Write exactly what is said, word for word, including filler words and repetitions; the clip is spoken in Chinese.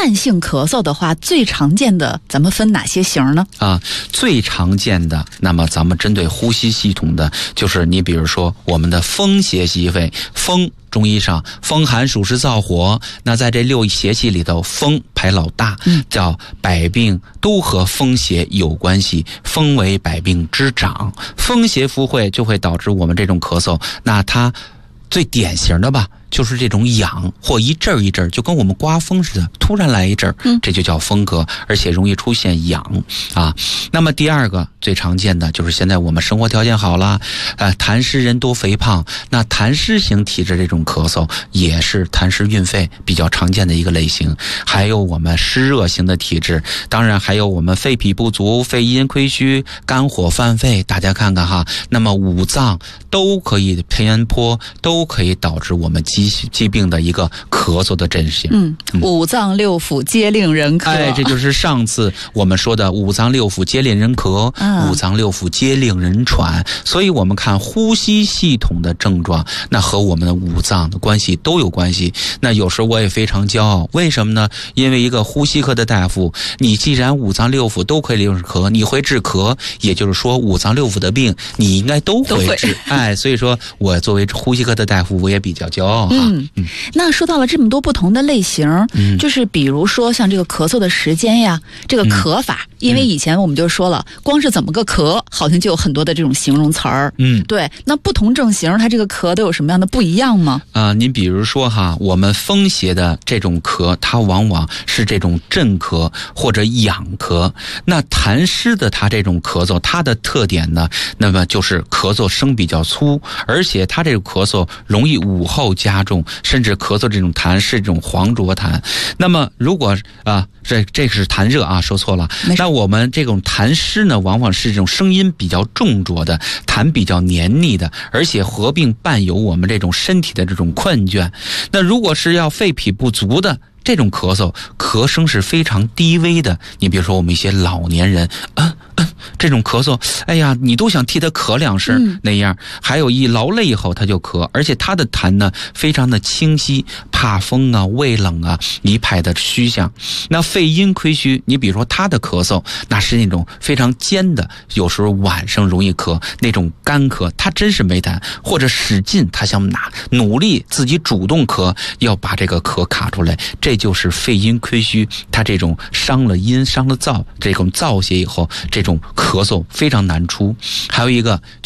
慢性咳嗽的话，最常见的咱们分哪些型呢？ 啊，最常见的，那么咱们针对呼吸系统的，就是你比如说我们的风邪袭肺，风。中医上风寒暑湿燥火，那在这六邪气里头，风排老大，叫百病都和风邪有关系，风为百病之长，风邪附会就会导致我们这种咳嗽。那它最典型的吧，就是这种痒或一阵一阵，就跟我们刮风似的，突然来一阵，这就叫风咳，而且容易出现痒啊。那么第二个最常见的就是现在我们生活条件好了，呃，痰湿人多肥胖，那痰湿型体质这种咳嗽也是痰湿蕴肺比较常见的一个类型。还有我们湿热型的体质，当然还有我们肺脾不足、肺阴亏虚、肝火犯肺，大家看看哈，那么五脏都可以偏颇，都可以导致我们疾疾病的一个咳嗽的阵型。 嗯，五脏六腑皆令人咳。 哎，这就是上次我们说的五脏六腑皆令人咳，啊、五脏六腑皆令人喘。所以我们看呼吸系统的症状，那和我们的五脏的关系都有关系。那有时候我也非常骄傲，为什么呢？因为一个呼吸科的大夫，你既然五脏六腑都可以令人咳，你会治咳，也就是说五脏六腑的病你应该都会治。哎，所以说我作为呼吸科的大夫，我也比较骄傲哈。 嗯，嗯那说到了这么多不同的类型，嗯、就是比如说像这个咳嗽的时间呀，这个咳法，嗯、因为以前我们就说了，光是怎么个咳，好像就有很多的这种形容词儿。嗯，对。那不同症型，它这个咳都有什么样的不一样吗？ 啊、呃，您比如说哈，我们风邪的这种咳，它往往是这种震咳或者痒咳。那痰湿的它这种咳嗽，它的特点呢，那么就是咳嗽声比较粗，而且它这个咳嗽容易午后加重，甚至咳嗽这种痰是这种黄浊痰。那么如果啊，这这是痰热啊，说错了。那我们这种痰湿呢，往往是这种声音比较重浊的，痰比较黏腻的，而且合并伴有我们这种身体的这种困倦。那如果是要肺脾不足的这种咳嗽，咳声是非常低微的。你比如说我们一些老年人，嗯嗯，这种咳嗽，哎呀，你都想替他咳两声、嗯、那样。还有一劳累以后他就咳，而且他的痰呢非常的清晰，怕风啊、畏冷啊一派的虚象。那肺阴亏虚，你比如说他的咳嗽，那是那种非常尖的，有时候晚上容易咳，那种干咳，他真是没痰，或者使劲他想拿努力自己主动咳，要把这个咳卡出来，这就是肺阴亏虚，他这种伤了阴伤了燥，这种燥邪以后，这种咳嗽非常难出。还有一个